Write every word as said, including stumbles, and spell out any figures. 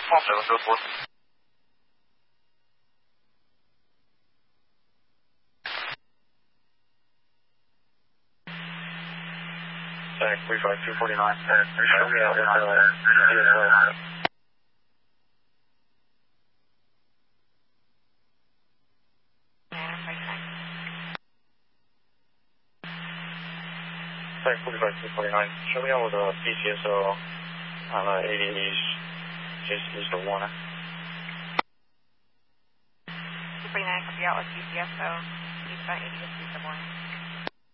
One seven zero four. Tag three five two forty nine. Show me out in the Tag forty-five two forty-nine. Show me out with a P C S O on uh, eighty east, just east of Warner. two forty-nine, copy out with P C S O, east by eighty east of Warner.